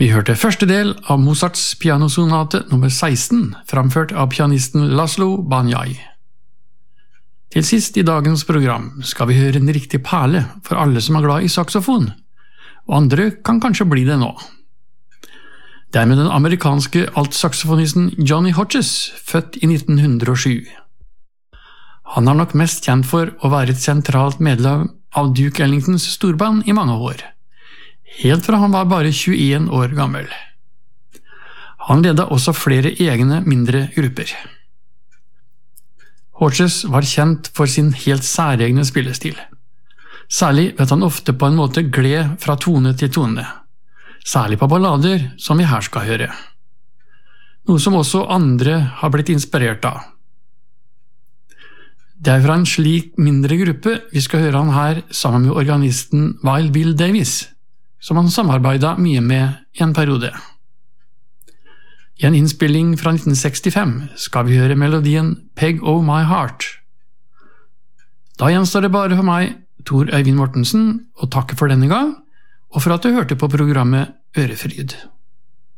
Vi hørte første del av Mozarts pianosonate nummer 16, framført av pianisten Laszlo Banyai. Til sist i dagens program skal vi høre en riktig perle for alle som er glad i saksofon, og andre kan kanskje bli det nå. Det er med den amerikanske altsaksofonisten Johnny Hodges, født i 1907. Han er nok mest kjent for å være et sentralt medlem av Duke Ellingtons storband i mange år, helt fra han var bare 21 år gammel. Han ledet også flere egne mindre grupper. Hodges var kjent for sin helt særegne spillestil. Særlig vet han ofte på en måte gled fra tone til tone, særlig på ballader som vi her skal høre. Noe som også andre har blitt inspirert av. Det er fra en slik mindre gruppe vi skal høre han her sammen med organisten Wild Bill Davis, som han samarbeidet mye med i en periode. I en innspilling fra 1965 skal vi høre melodien Peg O' My Heart. Da gjenstår det bare for meg, Tor Øyvind Mortensen, å takke for denne gang, og for at du hørte på programmet Ørefryd.